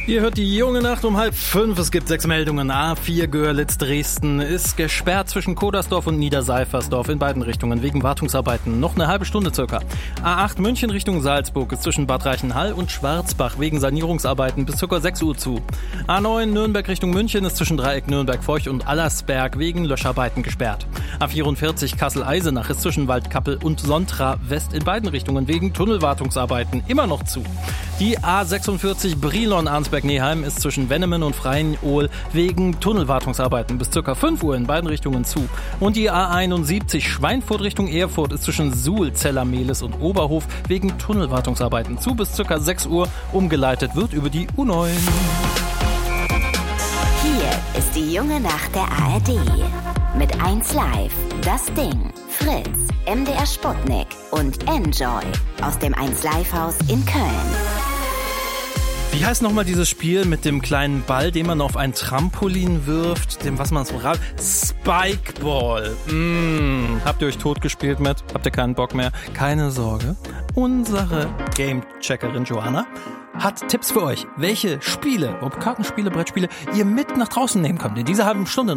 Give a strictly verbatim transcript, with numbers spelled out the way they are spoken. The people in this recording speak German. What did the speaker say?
Ihr hört die junge Nacht um halb fünf. Es gibt sechs Meldungen. A vier Görlitz Dresden ist gesperrt zwischen Kodersdorf und Niederseifersdorf in beiden Richtungen wegen Wartungsarbeiten. Noch eine halbe Stunde circa. A acht München Richtung Salzburg ist zwischen Bad Reichenhall und Schwarzbach wegen Sanierungsarbeiten bis circa sechs Uhr zu. A neun Nürnberg Richtung München ist zwischen Dreieck Nürnberg-Feucht und Allersberg wegen Löscharbeiten gesperrt. A vierundvierzig Kassel-Eisenach ist zwischen Waldkappel und Sontra West in beiden Richtungen wegen Tunnelwartungsarbeiten immer noch zu. Die A sechsundvierzig Brilon-Arnsberg-Neheim ist zwischen Wennemen und Freien-Ohl wegen Tunnelwartungsarbeiten bis ca. fünf Uhr in beiden Richtungen zu. Und die A einundsiebzig Schweinfurt Richtung Erfurt ist zwischen Suhl, Zellermehlis und Oberhof wegen Tunnelwartungsarbeiten zu bis ca. sechs Uhr. Umgeleitet wird über die U neun. Hier ist die junge Nacht der A R D. Mit eins Live, Das Ding, Fritz, M D R Sputnik und Enjoy aus dem eins Live Haus in Köln. Wie heißt nochmal dieses Spiel mit dem kleinen Ball, den man auf ein Trampolin wirft, dem was man so rat? Spikeball. Mm. Habt ihr euch tot gespielt mit? Habt ihr keinen Bock mehr? Keine Sorge. Unsere Game-Checkerin Joanna hat Tipps für euch, welche Spiele, ob Kartenspiele, Brettspiele, ihr mit nach draußen nehmen könnt in dieser halben Stunde.